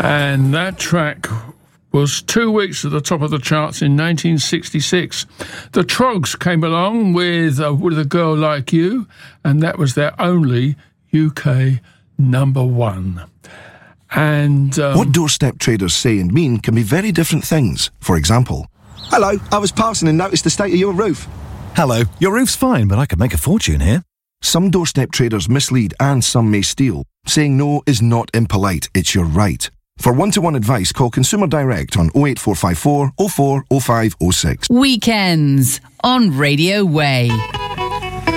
And that track was 2 weeks at the top of the charts in 1966. The Troggs came along with A Girl Like You, and that was their only UK number one. And what doorstep traders say and mean can be very different things. For example, hello, I was passing and noticed the state of your roof. Hello, your roof's fine, but I could make a fortune here. Some doorstep traders mislead and some may steal. Saying no is not impolite, it's your right. For one-to-one advice, call Consumer Direct on 08454 04 05 06. Weekends on Radio Way.